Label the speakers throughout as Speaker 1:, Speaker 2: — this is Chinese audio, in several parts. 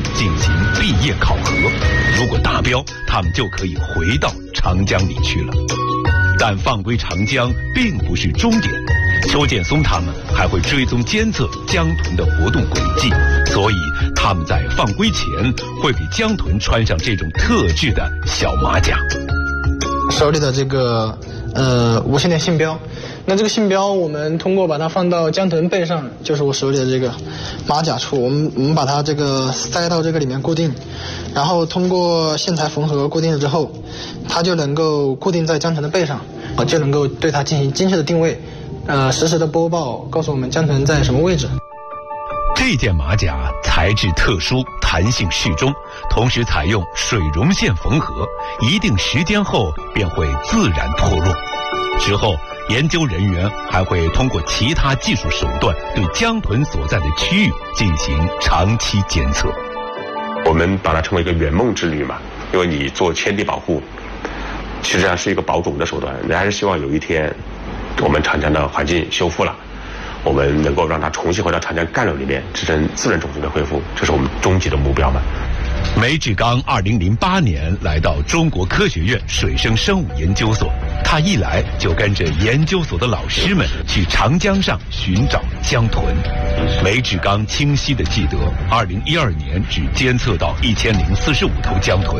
Speaker 1: 进行毕业考核。如果达标，他们就可以回到长江里去了。但放归长江并不是终点，邱建松他们还会追踪监测江豚的活动轨迹，所以他们在放归前会给江豚穿上这种特制的小马甲。
Speaker 2: 手里的这个无线电信标，那这个信标我们通过把它放到江豚背上，就是我手里的这个马甲处，我们把它这个塞到这个里面固定，然后通过线材缝合固定了之后，它就能够固定在江豚的背上，就能够对它进行精确的定位，实时的播报，告诉我们江豚在什么位置。
Speaker 1: 这件马甲材质特殊，弹性适中，同时采用水溶线缝合，一定时间后便会自然脱落。之后研究人员还会通过其他技术手段对江豚所在的区域进行长期监测。
Speaker 3: 我们把它称为一个圆梦之旅嘛，因为你做迁地保护其实上是一个保种的手段，人还是希望有一天我们长江的环境修复了，我们能够让它重新回到长江干流里面，支撑自然种群的恢复，这是我们终极的目标嘛。
Speaker 1: 梅志刚2008年来到中国科学院水生生物研究所，他一来就跟着研究所的老师们去长江上寻找江豚。梅志刚清晰地记得，2012年只监测到1045头江豚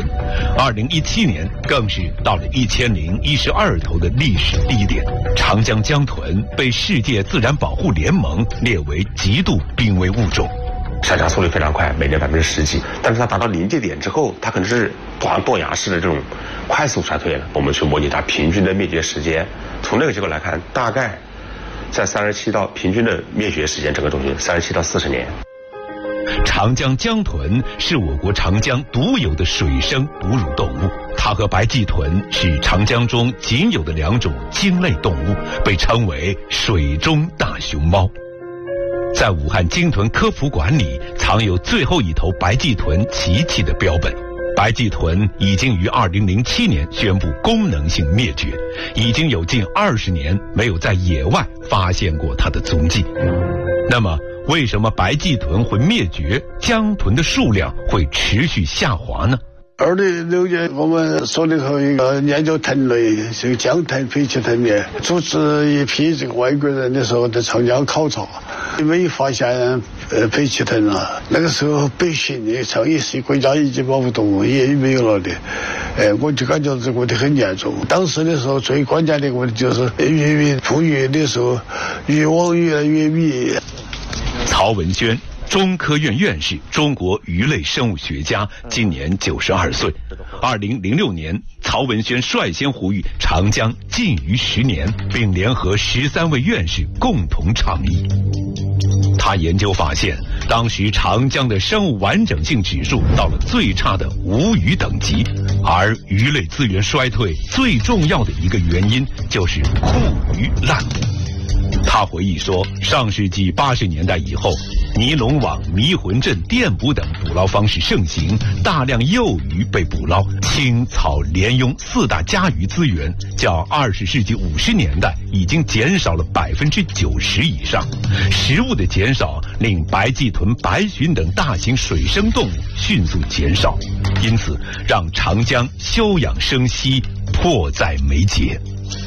Speaker 1: ，2017年更是到了1012头的历史低点。长江江豚被世界自然保护联盟列为极度濒危物种。
Speaker 3: 下降速率非常快，每年10%几，但是它达到临界点之后，它可能是断崖式的这种快速衰退了。我们去模拟它平均的灭绝时间，从那个结果来看，大概在37到平均的灭绝时间，整个种群37到40年。
Speaker 1: 长江江豚是我国长江独有的水生哺乳动物，它和白鳍豚是长江中仅有的2种鲸类动物，被称为水中大熊猫。在武汉鲸豚科普馆里藏有最后一头白鳍豚奇奇的标本。白鳍豚已经于2007年宣布功能性灭绝，已经有近20年没有在野外发现过它的踪迹。那么为什么白鳍豚会灭绝，江豚的数量会持续下滑呢
Speaker 4: ？2006年，我们所里头一个研究豚类，这个江豚、白鳍豚面，组织一批这个外国人的时候在长江考察，没发现白鳍豚啊。那个时候北浔的成也是国家一级保护动物，也没有了的。我就感觉这个问题很严重。当时的时候最关键的一个问题就是渔民捕鱼的时候，渔网越来越密。
Speaker 1: 曹文轩，中科院院士，中国鱼类生物学家，今年92岁。2006年，曹文轩率先呼吁长江禁渔10年，并联合13位院士共同倡议。他研究发现，当时长江的生物完整性指数到了最差的无鱼等级，而鱼类资源衰退最重要的一个原因就是库鱼滥捕。他回忆说，上世纪80年代以后，尼龙网、迷魂阵、电捕等捕捞方式盛行，大量幼鱼被捕捞，青草鲢鳙4大家鱼资源较20世纪50年代已经减少了90%以上。食物的减少令白鳍豚、白鲟等大型水生动物迅速减少，因此让长江休养生息迫在眉睫。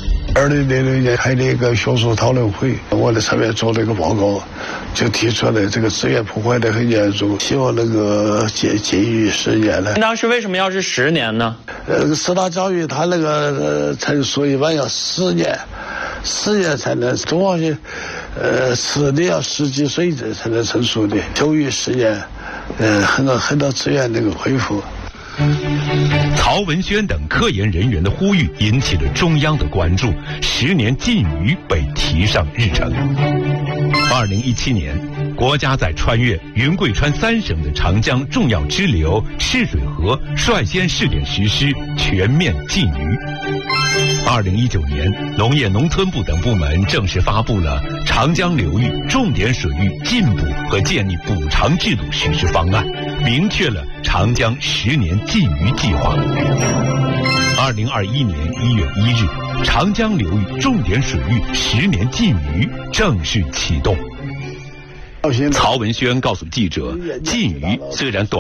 Speaker 4: 2006年开了一个学术讨论会，我在上面做了一个报告，就提出来这个资源破坏的很严重，希望那个禁渔10年了。
Speaker 5: 当时为什么要是10年呢
Speaker 4: ？4大家鱼它那个成熟一般要10年才能，中华鱼吃的要10几岁才能成熟的，休渔10年，很多资源能够恢复。
Speaker 1: 曹文轩等科研人员的呼吁引起了中央的关注，10年禁渔被提上日程。2017年，国家在穿越云贵川3省的长江重要支流赤水河率先试点实施全面禁渔。2019年，农业农村部等部门正式发布了长江流域重点水域禁捕和建立补偿制度实施方案，明确了长江10年禁渔计划。2021年1月1日，长江流域重点水域10年禁渔正式启动。曹文轩告诉记者，禁渔虽然短